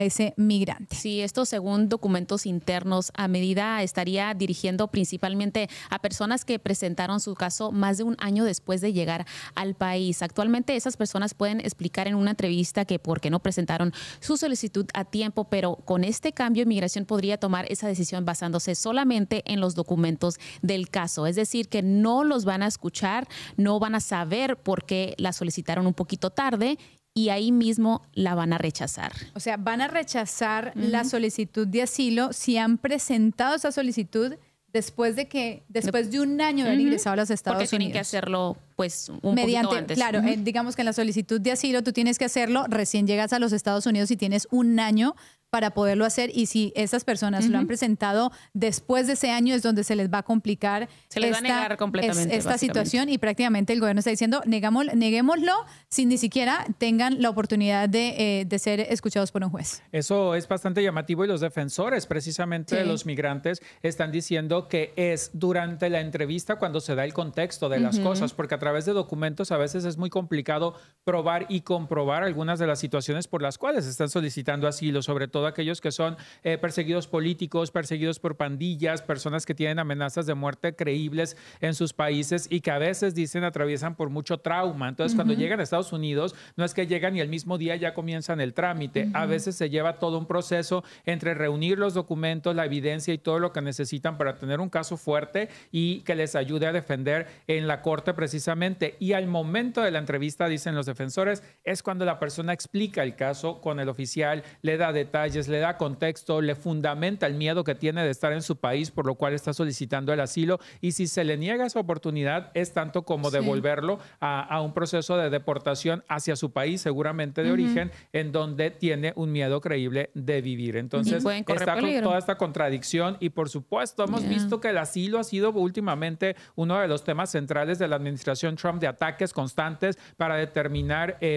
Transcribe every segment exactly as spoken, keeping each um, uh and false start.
ese migrante. Sí, esto según documentos internos, a medida estaría dirigiendo principalmente a personas que presentaron su caso más de un año después de llegar al país. Actualmente esas personas pueden explicar en una entrevista que por qué no presentaron su solicitud a tiempo, pero con este cambio Inmigración podría tomar esa decisión basándose solamente en los documentos del caso. Es decir, que no los van a escuchar, no van a saber por qué la solicitaron un poquito tarde y ahí mismo la van a rechazar. O sea, van a rechazar uh-huh. la solicitud de asilo si han presentado esa solicitud después de que después de un año de haber uh-huh. ingresado a los Estados Porque Unidos. Porque tienen que hacerlo pues un mediante, poquito antes. Claro, uh-huh. eh, digamos que en la solicitud de asilo tú tienes que hacerlo, recién llegas a los Estados Unidos y tienes un año para poderlo hacer, y si esas personas uh-huh. lo han presentado después de ese año es donde se les va a complicar se les esta, va a negar completamente, es, esta situación, y prácticamente el gobierno está diciendo negamos, neguémoslo sin ni siquiera tengan la oportunidad de, eh, de ser escuchados por un juez. Eso es bastante llamativo, y los defensores precisamente sí. de los migrantes están diciendo que es durante la entrevista cuando se da el contexto de las uh-huh. cosas, porque a través de documentos a veces es muy complicado probar y comprobar algunas de las situaciones por las cuales están solicitando asilo, sobre todo aquellos que son eh, perseguidos políticos, perseguidos por pandillas, personas que tienen amenazas de muerte creíbles en sus países y que a veces dicen atraviesan por mucho trauma. Entonces, uh-huh. cuando llegan a Estados Unidos, no es que llegan y el mismo día ya comienzan el trámite. Uh-huh. A veces se lleva todo un proceso entre reunir los documentos, la evidencia y todo lo que necesitan para tener un caso fuerte y que les ayude a defender en la corte precisamente. Y al momento de la entrevista, dicen los defensores, es cuando la persona explica el caso con el oficial, le da detalles, le da contexto, le fundamenta el miedo que tiene de estar en su país, por lo cual está solicitando el asilo, y si se le niega esa oportunidad es tanto como sí. devolverlo a, a un proceso de deportación hacia su país, seguramente de uh-huh. origen, en donde tiene un miedo creíble de vivir. Entonces está con toda esta contradicción, y por supuesto hemos yeah. visto que el asilo ha sido últimamente uno de los temas centrales de la administración Trump, de ataques constantes para determinar eh,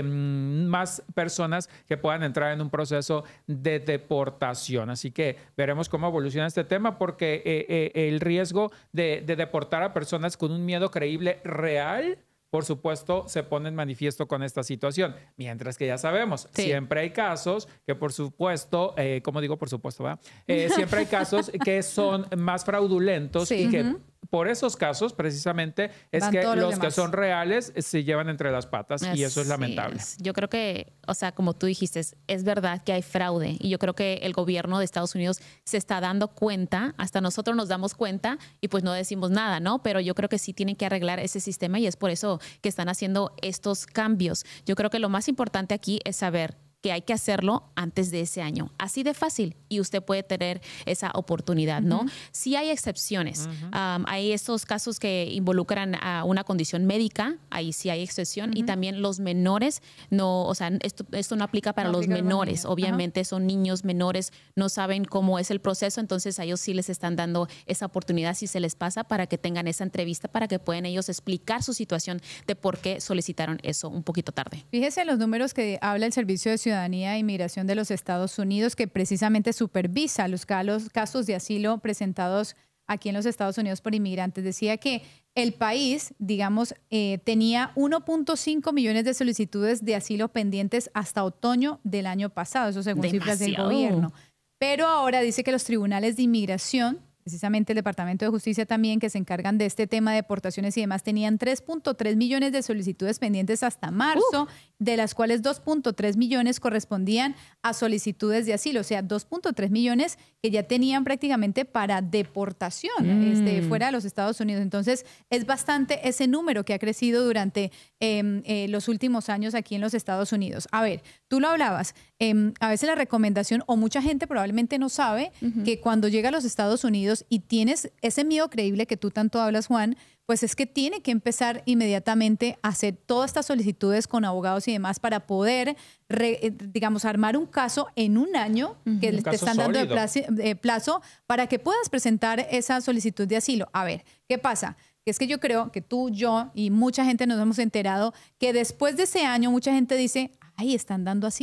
más personas que puedan entrar en un proceso de deportación. Así que veremos cómo evoluciona este tema, porque eh, eh, el riesgo de, de deportar a personas con un miedo creíble real, por supuesto, se pone en manifiesto con esta situación. Mientras que ya sabemos, sí. siempre hay casos que, por supuesto, eh, como digo, por supuesto, ¿verdad? Eh, siempre hay casos que son más fraudulentos sí. y que uh-huh. por esos casos, precisamente, es Van que los, los que son reales se llevan entre las patas Así y eso es lamentable. Es. Yo creo que, o sea, como tú dijiste, es verdad que hay fraude, y yo creo que el gobierno de Estados Unidos se está dando cuenta, hasta nosotros nos damos cuenta y pues no decimos nada, ¿no? Pero yo creo que sí tienen que arreglar ese sistema, y es por eso que están haciendo estos cambios. Yo creo que lo más importante aquí es saber que hay que hacerlo antes de ese año. Así de fácil, y usted puede tener esa oportunidad, ¿no? Uh-huh. Sí hay excepciones. Uh-huh. Um, hay estos casos que involucran a una condición médica, ahí sí hay excepción, uh-huh. y también los menores, no, o sea, esto, esto no aplica para no los aplica menores. Obviamente uh-huh. son niños menores, no saben cómo es el proceso, entonces a ellos sí les están dando esa oportunidad si se les pasa, para que tengan esa entrevista, para que puedan ellos explicar su situación de por qué solicitaron eso un poquito tarde. Fíjese en los números que habla el Servicio de Ciudadanía Ciudadanía e Inmigración de los Estados Unidos, que precisamente supervisa los casos de asilo presentados aquí en los Estados Unidos por inmigrantes. Decía que el país, digamos, eh, tenía uno punto cinco millones de solicitudes de asilo pendientes hasta otoño del año pasado, eso según Demasiado. cifras del gobierno. Pero ahora dice que los tribunales de inmigración, precisamente el Departamento de Justicia también, que se encargan de este tema de deportaciones y demás, tenían tres punto tres millones de solicitudes pendientes hasta marzo, uh. de las cuales dos punto tres millones correspondían a solicitudes de asilo. O sea, dos punto tres millones que ya tenían prácticamente para deportación mm. este, fuera de los Estados Unidos. Entonces, es bastante ese número que ha crecido durante eh, eh, los últimos años aquí en los Estados Unidos. A ver, tú lo hablabas, eh, a veces la recomendación, o mucha gente probablemente no sabe, uh-huh. que cuando llega a los Estados Unidos y tienes ese miedo creíble que tú tanto hablas, Juan, pues es que tiene que empezar inmediatamente a hacer todas estas solicitudes con abogados y demás para poder, re, digamos, armar un caso en un año uh-huh. que un te están dando de plazo, de plazo para que puedas presentar esa solicitud de asilo. A ver, ¿qué pasa? Que es que yo creo que tú, yo y mucha gente nos hemos enterado que después de ese año mucha gente dice, ay, están dando asilo.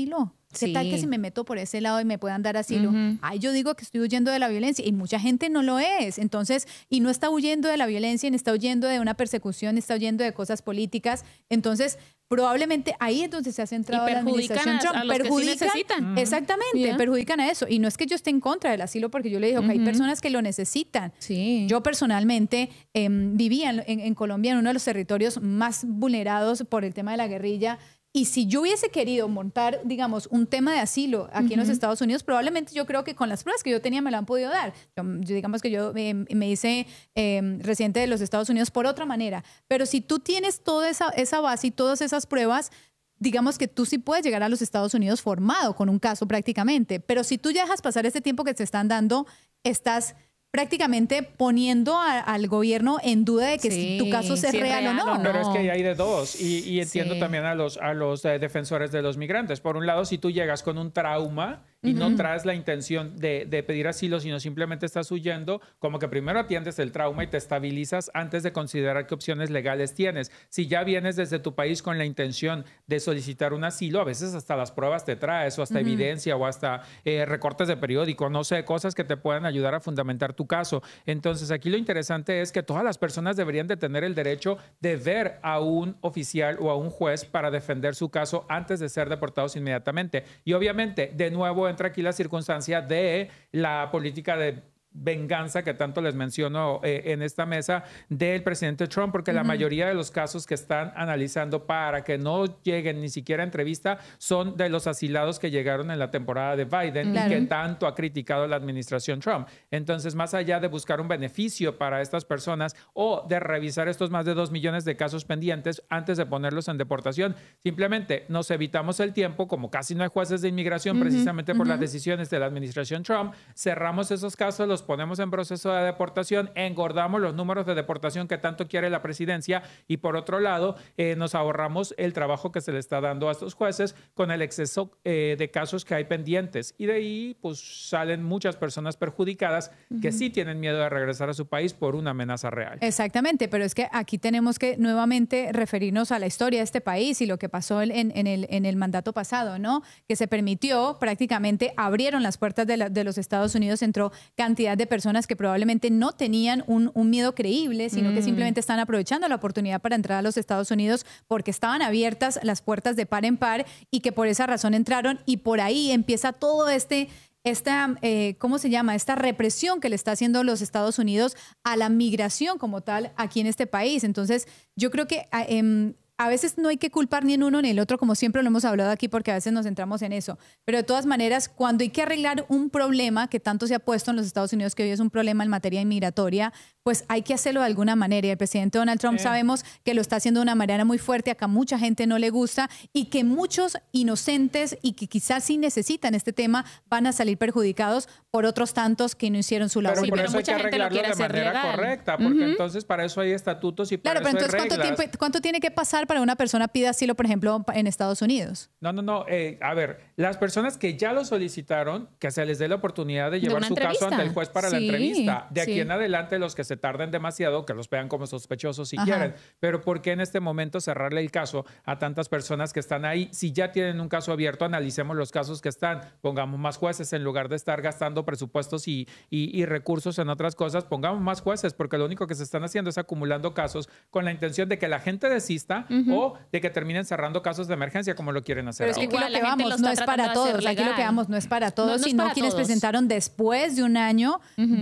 ¿Qué Sí. tal que si me meto por ese lado y me puedan dar asilo? Ujú. Ay, yo digo que estoy huyendo de la violencia y mucha gente no lo es. Entonces, y no está huyendo de la violencia, ni está huyendo de una persecución, ni está huyendo de cosas políticas. Entonces, probablemente ahí es donde se ha centrado Y la perjudican administración a- Trump. a los que sí necesitan. Exactamente, Yeah. perjudican a eso. Y no es que yo esté en contra del asilo, porque yo le digo que hay Ujú. personas que lo necesitan. Sí. Yo personalmente eh, vivía en, en- en Colombia, en uno de los territorios más vulnerados por el tema de la guerrilla. Y si yo hubiese querido montar, digamos, un tema de asilo aquí en los Estados Unidos, probablemente yo creo que con las pruebas que yo tenía me lo han podido dar. Yo, yo digamos que yo eh, me hice eh, residente de los Estados Unidos por otra manera. Pero si tú tienes toda esa, esa base y todas esas pruebas, digamos que tú sí puedes llegar a los Estados Unidos formado con un caso prácticamente. Pero si tú ya dejas pasar este tiempo que te están dando, estás prácticamente poniendo a- al gobierno en duda de que Sí, si tu caso sea si es real, o real no. o no. Pero es que ahí hay de dos y, y entiendo Sí. también a los, a los eh, defensores de los migrantes. Por un lado, si tú llegas con un trauma y no traes la intención de, de pedir asilo, sino simplemente estás huyendo, como que primero atiendes el trauma y te estabilizas antes de considerar qué opciones legales tienes. Si ya vienes desde tu país con la intención de solicitar un asilo, a veces hasta las pruebas te traes o hasta evidencia o hasta eh, recortes de periódico, no sé, cosas que te puedan ayudar a fundamentar tu caso. Entonces, aquí lo interesante es que todas las personas deberían de tener el derecho de ver a un oficial o a un juez para defender su caso antes de ser deportados inmediatamente. Y obviamente, de nuevo, entra aquí la circunstancia de la política de venganza que tanto les menciono eh, en esta mesa del presidente Trump, porque la mayoría de los casos que están analizando para que no lleguen ni siquiera a entrevista son de los asilados que llegaron en la temporada de Biden Claro. y que tanto ha criticado la administración Trump. Entonces, más allá de buscar un beneficio para estas personas o de revisar estos más de dos millones de casos pendientes antes de ponerlos en deportación, simplemente nos evitamos el tiempo, como casi no hay jueces de inmigración precisamente por las decisiones de la administración Trump, cerramos esos casos, los ponemos en proceso de deportación, engordamos los números de deportación que tanto quiere la presidencia y por otro lado eh, nos ahorramos el trabajo que se le está dando a estos jueces con el exceso eh, de casos que hay pendientes y de ahí pues salen muchas personas perjudicadas que sí tienen miedo de regresar a su país por una amenaza real. Exactamente, pero es que aquí tenemos que nuevamente referirnos a la historia de este país y lo que pasó en, en el, en el mandato pasado, ¿no? Que se permitió, prácticamente abrieron las puertas de, la- de los Estados Unidos, entró cantidad de personas que probablemente no tenían un, un miedo creíble, sino que simplemente están aprovechando la oportunidad para entrar a los Estados Unidos porque estaban abiertas las puertas de par en par y que por esa razón entraron y por ahí empieza todo este esta, eh, ¿cómo se llama? Esta represión que le está haciendo los Estados Unidos a la migración como tal aquí en este país. Entonces, yo creo que a, em, a veces no hay que culpar ni en uno ni en el otro, como siempre lo hemos hablado aquí, porque a veces nos centramos en eso. Pero de todas maneras, cuando hay que arreglar un problema que tanto se ha puesto en los Estados Unidos, que hoy es un problema en materia inmigratoria, pues hay que hacerlo de alguna manera. Y el presidente Donald Trump Sí. sabemos que lo está haciendo de una manera muy fuerte, acá mucha gente no le gusta y que muchos inocentes y que quizás sí necesitan este tema van a salir perjudicados por otros tantos que no hicieron su labor. Pero Sí, por pero eso hay que mucha gente lo arreglarlo quiere de hacer manera legal. correcta, porque entonces para eso hay estatutos y para Claro, pero eso entonces, hay ¿cuánto, reglas. tiempo, ¿cuánto tiene que pasar para una persona pida asilo, por ejemplo, en Estados Unidos? No, no, no. eh, a ver, las personas que ya lo solicitaron, que se les dé la oportunidad de llevar una su caso entrevista. ante el juez para la Sí, entrevista. De aquí sí. en adelante, los que se tarden demasiado, que los vean como sospechosos si Ajá. quieren. Pero ¿por qué en este momento cerrarle el caso a tantas personas que están ahí? Si ya tienen un caso abierto, analicemos los casos que están. Pongamos más jueces en lugar de estar gastando presupuestos y, y, y recursos en otras cosas. Pongamos más jueces, porque lo único que se están haciendo es acumulando casos con la intención de que la gente desista o de que terminen cerrando casos de emergencia como lo quieren hacer Pero es que ahora. aquí Igual, lo que la gente vamos lo no está es para tratando de hacer todos. Aquí lo que legal. vamos no es para todos, No, no es sino para quienes todos. presentaron después de un año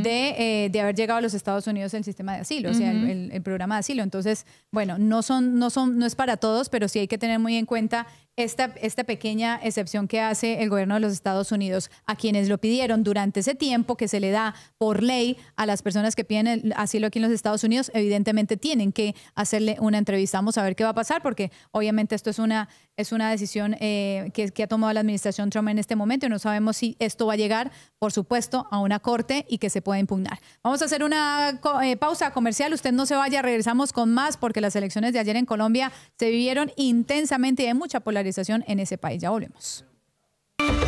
de, eh, de haber llegado a los Estados Unidos el sistema de asilo, o sea, el, el- el programa de asilo. Entonces, bueno, no son, no son, no es para todos, pero sí hay que tener muy en cuenta esta, esta pequeña excepción que hace el gobierno de los Estados Unidos a quienes lo pidieron durante ese tiempo que se le da por ley a las personas que piden el asilo aquí en los Estados Unidos. Evidentemente tienen que hacerle una entrevista. Vamos a ver qué va a pasar, porque obviamente esto es una, es una decisión eh, que, que ha tomado la administración Trump en este momento y no sabemos si esto va a llegar, por supuesto, a una corte y que se pueda impugnar. Vamos a hacer una co- eh, pausa comercial. Usted no se vaya, regresamos con más porque las elecciones de ayer en Colombia se vivieron intensamente y hay mucha polarización en ese país. Ya volvemos.